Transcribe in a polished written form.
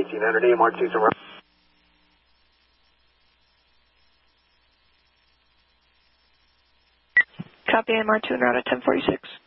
1800 AMR2's around. Copy AMR2 en route at 1046.